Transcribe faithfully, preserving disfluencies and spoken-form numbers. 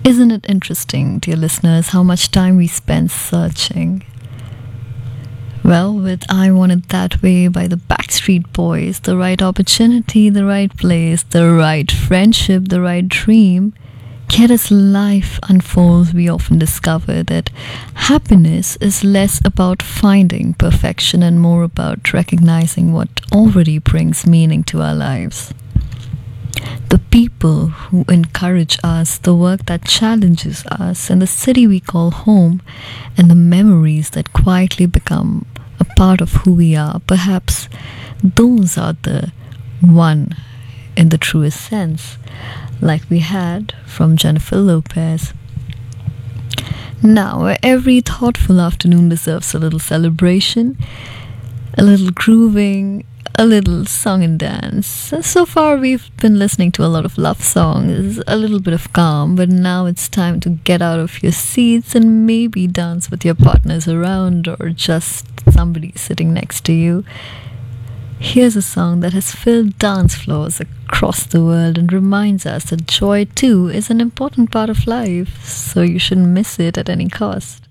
Isn't it interesting, dear listeners, how much time we spend searching? Well, with I Want It That Way by the Backstreet Boys, the right opportunity, the right place, the right friendship, the right dream. Yet as life unfolds, we often discover that happiness is less about finding perfection and more about recognizing what already brings meaning to our lives. The people who encourage us, the work that challenges us, and the city we call home, and the memories that quietly become a part of who we are. Perhaps those are the one in the truest sense, like we had from Jennifer Lopez. Now, every thoughtful afternoon deserves a little celebration, a little grooving, a little song and dance. So far, we've been listening to a lot of love songs, a little bit of calm, but now it's time to get out of your seats and maybe dance with your partners around or just somebody sitting next to you. Here's a song that has filled dance floors across the world and reminds us that joy too is an important part of life, so you shouldn't miss it at any cost.